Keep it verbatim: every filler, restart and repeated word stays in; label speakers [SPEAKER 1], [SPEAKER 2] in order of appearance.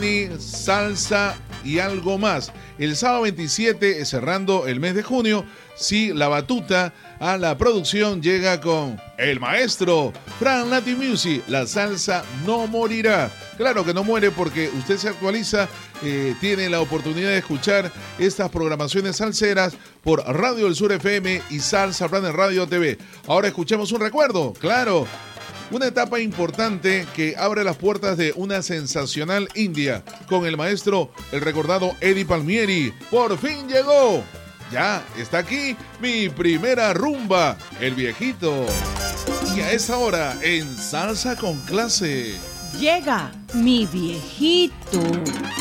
[SPEAKER 1] salsa y algo más. El sábado veintisiete, cerrando el mes de junio, sí, la batuta a la producción llega con el maestro Fran Latin Music. La salsa no morirá. Claro que no muere porque usted se actualiza, eh, tiene la oportunidad de escuchar estas programaciones salseras por Radio del Sur F M y Salsa Planet Radio T V. Ahora escuchemos un recuerdo, claro. Una etapa importante que abre las puertas de una sensacional India con el maestro, el recordado Eddie Palmieri. Por fin llegó. Ya está aquí mi primera rumba, el viejito. Y a esa hora en Salsa con Clase.
[SPEAKER 2] Llega mi viejito.